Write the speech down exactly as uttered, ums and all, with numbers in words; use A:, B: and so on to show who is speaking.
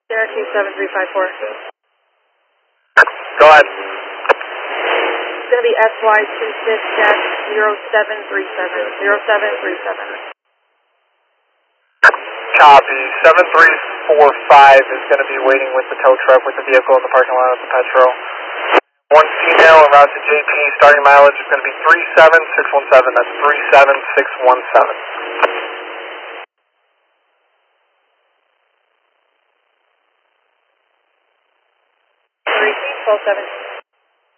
A: Syracuse seven three five four.
B: Go ahead.
A: It's going to be S Y two six zero seven three seven. zero seven three seven.
B: Copy. seven three four five is going to be waiting with the tow truck with the vehicle in the parking lot of the Petro. One female en route to J P, starting mileage is going to be three seven six one seven. That's three seven six one seven.
A: Repeat twelve seven.